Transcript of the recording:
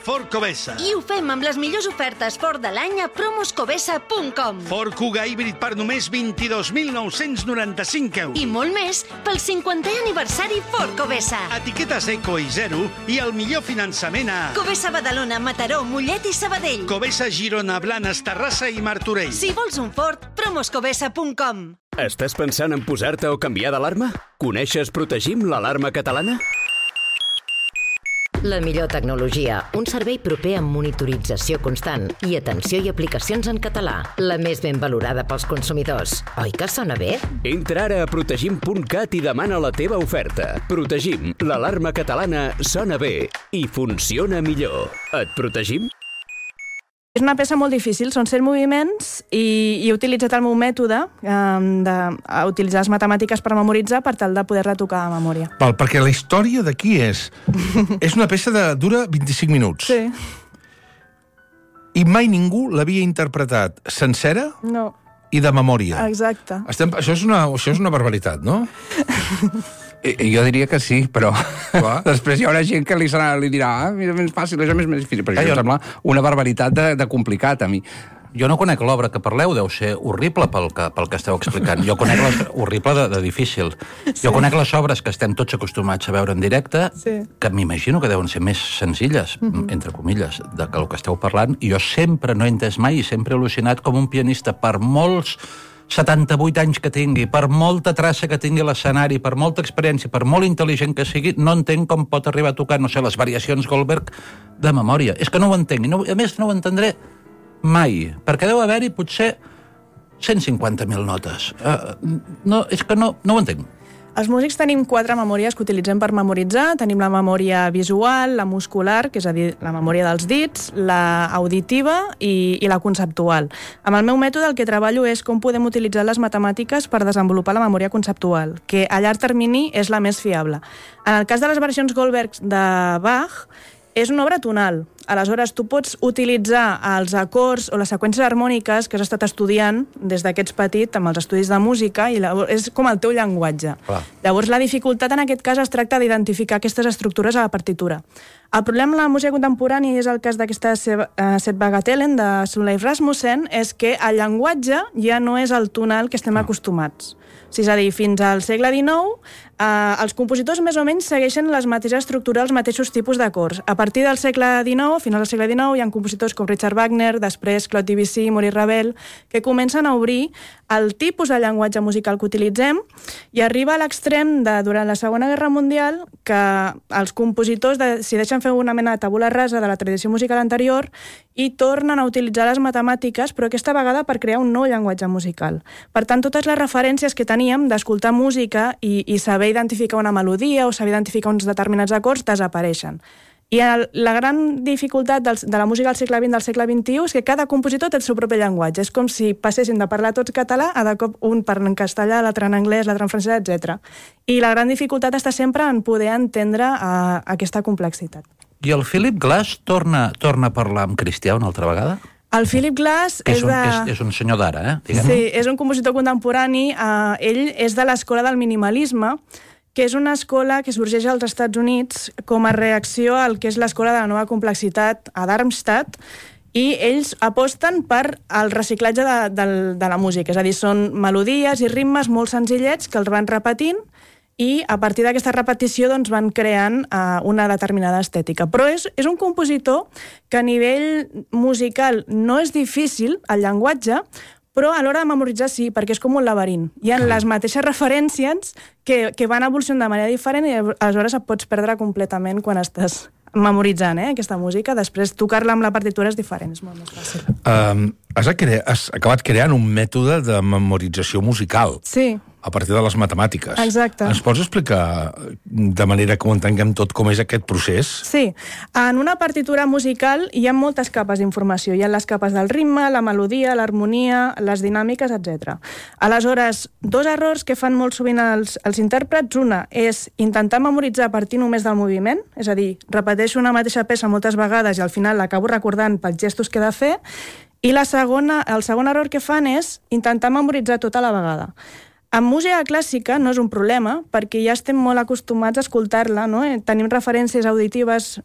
Ford Covesa. I ho fem amb les millors ofertes Ford de l'any a promoscovesa.com. Ford Kuga híbrid per només 22.995 euros. I molt més pel 50è aniversari Ford Covesa. Etiquetes eco i zero i el millor finançament a Covesa Badalona, Mataró, Mollet i Sabadell. Covesa Girona, Blanes, Terrassa i Martorell. Si vols un Ford, promoscovesa.com. Estàs pensant en posar-te o canviar d'alarma? Coneixes Protegim, l'alarma catalana? La millor tecnologia, un servei proper amb monitorització constant i atenció i aplicacions en català. La més ben valorada pels consumidors. Oi que sona bé? Entra ara a protegim.cat i demana la teva oferta. Protegim, l'alarma catalana sona bé i funciona millor. Et protegim? És una peça molt difícil, són 100 moviments i he utilitzat el meu mètode d'utilitzar les matemàtiques per memoritzar per tal de poder-la tocar a memòria. Val, perquè la història d'aquí és una peça que dura 25 minuts. Sí. I mai ningú l'havia interpretat sencera No. i de memòria. Exacte. Això és una barbaritat, no? Jo diria que sí, però després hi haurà gent que li dirà és més fàcil, això és més difícil, perquè em sembla una barbaritat de complicat a mi. Jo no conec l'obra que parleu, deu ser horrible pel que esteu explicant. Jo conec horrible de difícil. Sí. Jo conec les obres que estem tots acostumats a veure en directe, que m'imagino que deuen ser més senzilles, entre comilles, de que el que esteu parlant, i jo sempre no he entès mai i sempre he al·lucinat com un pianista, per molts 78 anys que tingui, per molta traça que tingui l'escenari, per molta experiència, per molt intel·ligent que sigui, no entenc com pot arribar a tocar, no sé, les variacions Goldberg de memòria. És que no ho entenc, i a més no ho entendré mai, perquè deu haver-hi potser 150.000 notes. No, és que no ho entenc. Els músics tenim 4 memòries que utilitzem per memoritzar. Tenim la memòria visual, la muscular, que és a dir, la memòria dels dits, la auditiva i la conceptual. Amb el meu mètode el que treballo és com podem utilitzar les matemàtiques per desenvolupar la memòria conceptual, que a llarg termini és la més fiable. En el cas de les versions Goldberg de Bach, és una obra tonal. Aleshores, tu pots utilitzar els acords o les seqüències harmòniques que has estat estudiant des que ets petit amb els estudis de música i és com el teu llenguatge. Llavors, la dificultat en aquest cas es tracta d'identificar aquestes estructures a la partitura. El problema amb la música contemporània, i és el cas d'aquesta Set Bagatellen de Sunleif Rasmussen, és que el llenguatge ja no és el tonal que estem acostumats. És a dir, fins al segle XIX, els compositors més o menys segueixen les mateixes estructures, els mateixos tipus d'acords. A partir del segle XIX, a finals del segle XIX, hi ha compositors com Richard Wagner, després Claude Debussy, Maurice Ravel, que comencen a obrir el tipus de llenguatge musical que utilitzem i arriba a l'extrem de, durant la Segona Guerra Mundial, que els compositors decideixen fer una mena de tabula rasa de la tradició musical anterior i tornen a utilitzar les matemàtiques, però aquesta vegada per crear un nou llenguatge musical. Per tant, totes les referències que teníem d'escoltar música i saber identificar una melodia o saber identificar uns determinats acords desapareixen. I la gran dificultat de la música del segle XX del segle XXI és que cada compositor té el seu propi llenguatge. És com si passessin de parlar tots català a de cop un parla en castellà, l'altre en anglès, l'altre en francès, etc. I la gran dificultat està sempre en poder entendre aquesta complexitat. I el Philip Glass torna a parlar amb Cristià una altra vegada? El Philip Glass és un senyor d'ara, diguem-ne. Sí, és un compositor contemporani. Ell és de l'escola del minimalisme, que és una escola que sorgeix als Estats Units com a reacció al que és l'escola de la nova complexitat a Darmstadt, i ells aposten per al reciclatge de la música. És a dir, són melodies i ritmes molt senzillets que els van repetint i a partir d'aquesta repetició doncs, van creant una determinada estètica. Però és un compositor que a nivell musical no és difícil, el llenguatge, però a l'hora de memoritzar sí, perquè és com un laberint. Hi ha les mateixes referències que van evolucionant de manera diferent i aleshores et pots perdre completament quan estàs memoritzant aquesta música. Després tocar-la amb la partitura és diferent, és molt més fàcil. Has acabat creant un mètode de memorització musical. Sí. A partir de les matemàtiques. Exacte. Ens pots explicar de manera que ho entenguem tot com és aquest procés? Sí. En una partitura musical hi ha moltes capes d'informació. Hi ha les capes del ritme, la melodia, l'harmonia, les dinàmiques, etc. Aleshores, 2 errors que fan molt sovint els intèrprets. Una és intentar memoritzar a partir només del moviment, és a dir, repeteixo una mateixa peça moltes vegades i al final l'acabo recordant pels gestos que he de fer. I el segon error que fan és intentar memoritzar tota la vegada. En música clàssica no és un problema, perquè ja estem molt acostumats a escoltar-la, no? Tenim referències auditives